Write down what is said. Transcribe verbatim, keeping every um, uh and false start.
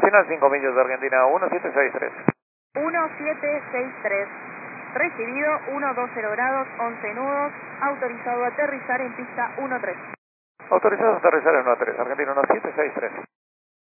final cinco millas de Argentina, uno siete seis tres. uno siete seis tres. Recibido, uno dos cero grados, once nudos, autorizado a aterrizar en pista uno tres. Autorizado a aterrizar en uno tres, Argentina uno siete seis tres.